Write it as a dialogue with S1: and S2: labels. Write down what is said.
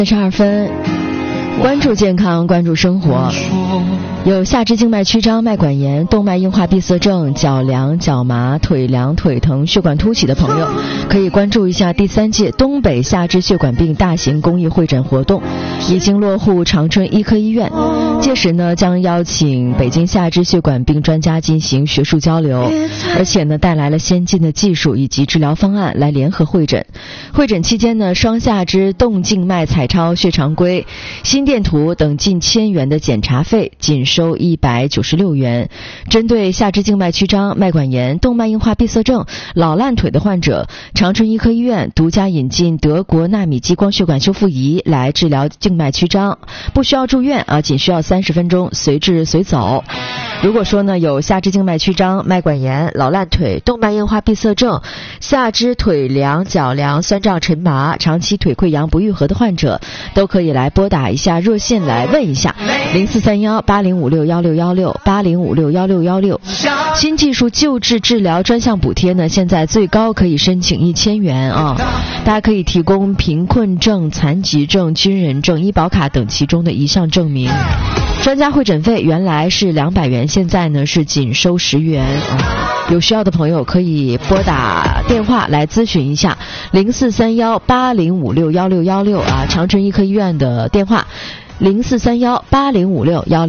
S1: 42分，关注健康，关注生活。有下肢静脉曲张、脉管炎、动脉硬化闭塞症、脚凉、脚麻、腿凉、腿疼、血管凸起的朋友，可以关注一下第3届东北下肢血管病大型公益会诊活动，已经落户长春医科医院。届时呢，将邀请北京下肢血管病专家进行学术交流，而且呢，带来了先进的技术以及治疗方案来联合会诊。会诊期间呢，双下肢动静脉彩超、血常规、心电图等近1000元的检查费，仅收196元。针对下肢静脉曲张、脉管炎、动脉硬化闭塞症、老烂腿的患者，长春医科医院独家引进德国纳米激光血管修复仪来治疗静脉曲张，不需要住院啊，仅需要30分钟，随治随走。如果说呢有下肢静脉曲张、脉管炎、老烂腿、动脉硬化闭塞症、下肢腿凉、脚凉、酸胀沉麻、长期腿溃疡不愈合的患者，都可以来拨打一下热线来问一下043180561616 80561616。新技术救治治疗专项补贴呢，现在最高可以申请1000元啊！大家可以提供贫困证、残疾证、军人证、医保卡等其中的一项证明。专家会诊费原来是200元，现在呢是仅收10元啊！有需要的朋友可以拨打电话来咨询一下043180561616啊，长春医科医院的电话043180561616。